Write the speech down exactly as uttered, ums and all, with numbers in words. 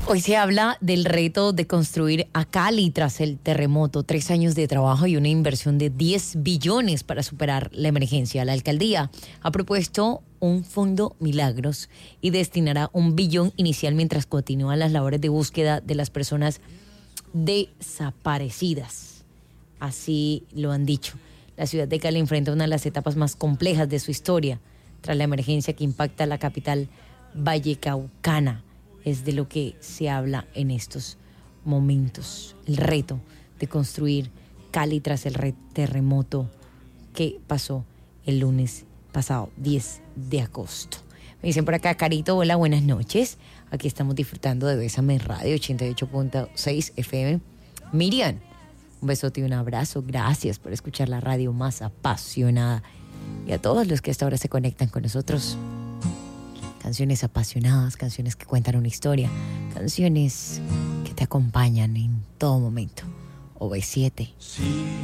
Hoy se habla del reto de construir a Cali tras el terremoto. Tres años de trabajo y una inversión de diez billones para superar la emergencia. La alcaldía ha propuesto un fondo milagros y destinará un billón inicial mientras continúan las labores de búsqueda de las personas desaparecidas. Así lo han dicho. La ciudad de Cali enfrenta una de las etapas más complejas de su historia tras la emergencia que impacta a la capital vallecaucana. Es de lo que se habla en estos momentos. El reto de construir Cali tras el re- terremoto que pasó el lunes pasado, diez de agosto. Me dicen por acá, Carito, hola, buenas noches. Aquí estamos disfrutando de Bésame Radio ochenta y ocho punto seis F M. Miriam, un besote y un abrazo. Gracias por escuchar la radio más apasionada. Y a todos los que hasta ahora se conectan con nosotros. Canciones apasionadas, canciones que cuentan una historia, canciones que te acompañan en todo momento. O B siete. Sí.